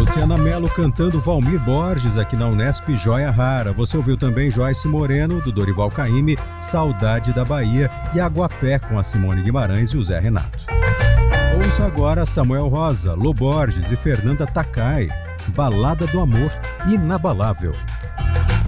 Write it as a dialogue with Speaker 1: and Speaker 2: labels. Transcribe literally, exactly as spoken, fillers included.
Speaker 1: Luciana Mello cantando Valmir Borges aqui na Unesp, Joia Rara. Você ouviu também Joyce Moreno, do Dorival Caymmi, Saudade da Bahia, e Aguapé com a Simone Guimarães e o Zé Renato. Ouça agora Samuel Rosa, Lô Borges e Fernanda Takai, Balada do Amor Inabalável.